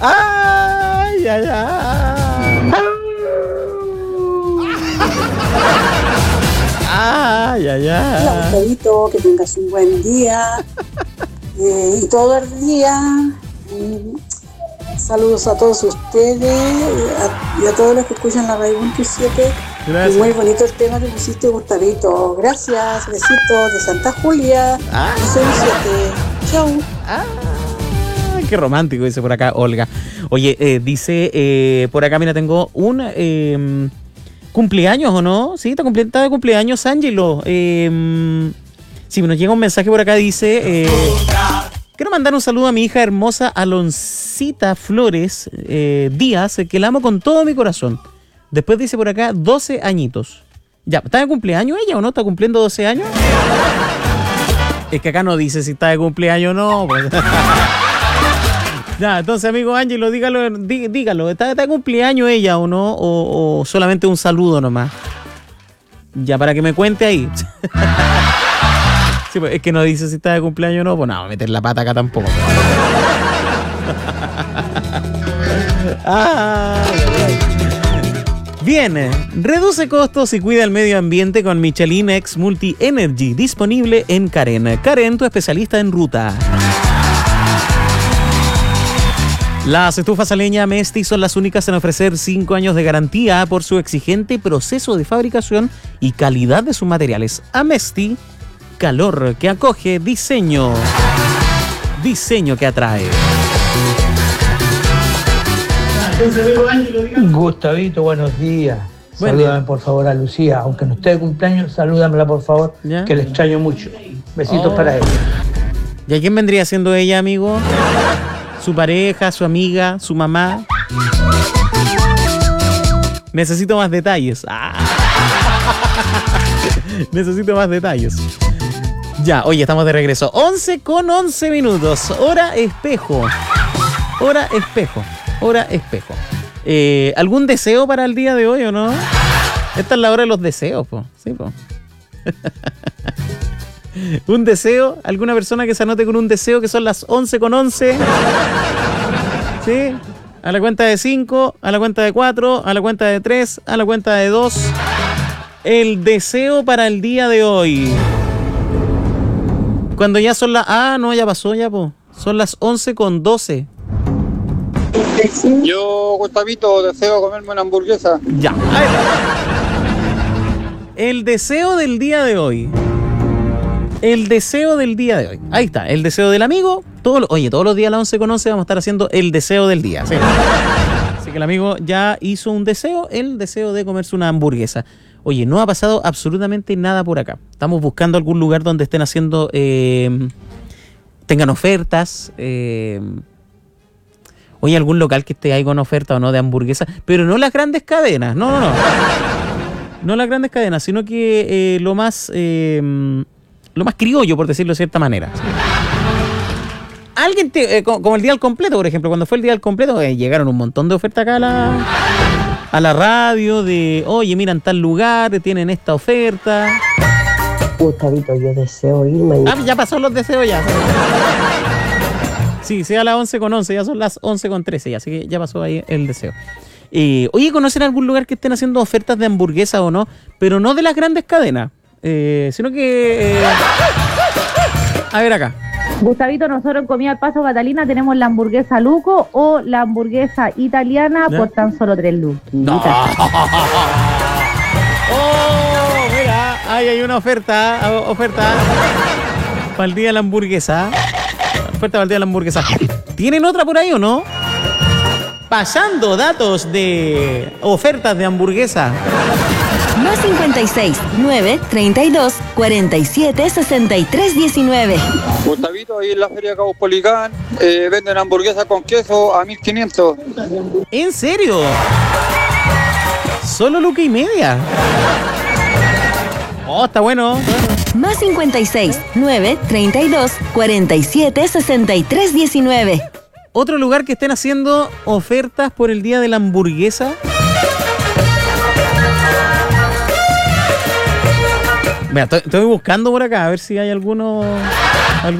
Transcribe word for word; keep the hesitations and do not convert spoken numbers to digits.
¡Ay, ay, ay! ¡Ay, ay, ay! Hola, Gustavito, que tengas un buen día. Eh, y todo el día. Mm, saludos a todos ustedes a, y a todos los que escuchan la radio veintisiete. Gracias. Y muy bonito el tema que pusiste, Gustavito. Gracias, besitos de Santa Julia. Ah. siete. Chau. Ah, qué romántico, dice por acá Olga. Oye, eh, dice eh, por acá, mira, tengo un eh, cumpleaños, ¿o no? Sí, está, cumple, está de cumpleaños Ángelo. Eh, sí, nos llega un mensaje por acá, dice... Eh, quiero mandar un saludo a mi hija hermosa Aloncita Flores eh, Díaz, que la amo con todo mi corazón. Después dice por acá, doce añitos. Ya, ¿está de cumpleaños ella o no? ¿Está cumpliendo doce años? Es que acá no dice si está de cumpleaños o no. Pues. Ya, entonces, amigo Ángelo, dígalo, dí, dígalo. ¿Está, ¿Está de cumpleaños ella o no? O, ¿O solamente un saludo nomás? Ya, para que me cuente ahí. Sí, pues, es que no dice si está de cumpleaños o no. Pues no, meter la pata acá tampoco. Ah, bien, reduce costos y cuida el medio ambiente con Michelin X Multi Energy, disponible en Karen. Karen, tu especialista en ruta. Las estufas a leña Mesti son las únicas en ofrecer cinco años de garantía por su exigente proceso de fabricación y calidad de sus materiales. Amesti, calor que acoge, diseño, diseño que atrae. Gustavito, buenos días. Buen Salúdame día. por favor a Lucía, aunque no esté de cumpleaños, salúdamela por favor, ¿Ya? que le extraño mucho. Besitos Oh. para ella. ¿Y a quién vendría siendo ella, amigo? ¿Su pareja, su amiga, su mamá? Necesito más detalles. Ah. Necesito más detalles. Ya, oye, estamos de regreso. once con once minutos. Hora espejo. Hora espejo. Hora espejo. Eh, ¿Algún deseo para el día de hoy o no? Esta es la hora de los deseos, po. Sí, po. ¿Un deseo? ¿Alguna persona que se anote con un deseo que son las once con once? ¿Sí? A la cuenta de cinco, a la cuenta de cuatro, a la cuenta de tres, a la cuenta de dos. El deseo para el día de hoy. Cuando ya son las... Ah, no, ya pasó ya, po. Son las once con doce. Yo, Gustavito, deseo comerme una hamburguesa. Ya. Ahí está. El deseo del día de hoy. El deseo del día de hoy. Ahí está. El deseo del amigo. Todo lo, oye, todos los días a las once con once vamos a estar haciendo el deseo del día. ¿Sí? Así que el amigo ya hizo un deseo. El deseo de comerse una hamburguesa. Oye, no ha pasado absolutamente nada por acá. Estamos buscando algún lugar donde estén haciendo... Eh, tengan ofertas. Eh, oye, algún local que esté ahí con oferta o no de hamburguesa. Pero no las grandes cadenas. No, no, no. No las grandes cadenas, sino que eh, lo más... Eh, lo más criollo, por decirlo de cierta manera. Alguien, te, eh, como, como el día al completo, por ejemplo, cuando fue el día al completo, eh, llegaron un montón de ofertas acá a la, a la radio de, oye, mira, en tal lugar tienen esta oferta. Gustavito, yo deseo irme. Ah, ya pasó los deseos ya. Sí, sea a las once con once, ya son las once con trece, ya, así que ya pasó ahí el deseo. Eh, oye, ¿conocen algún lugar que estén haciendo ofertas de hamburguesa o no? Pero no de las grandes cadenas. Eh, sino que... Eh, a ver acá. Gustavito, nosotros en Comida al Paso Catalina tenemos la hamburguesa Luco o la hamburguesa italiana ¿Ya? por tan solo tres lucas. No. Oh, mira, ahí hay una oferta, oferta para el día de la hamburguesa. Oferta para el día de la hamburguesa. ¿Tienen otra por ahí o no? Pasando datos de ofertas de hamburguesa. Más cincuenta y seis, nueve, treinta y dos, cuarenta y siete, sesenta y tres, diecinueve. Gustavito, ahí en la feria Caupolicán eh, venden hamburguesas con queso a mil quinientos. ¿En serio? Solo luca y media. Oh, está bueno. Más cincuenta y seis, nueve, treinta y dos, cuarenta y siete, sesenta y tres, diecinueve. Otro lugar que estén haciendo ofertas por el día de la hamburguesa. Mira, estoy, estoy buscando por acá a ver si hay alguno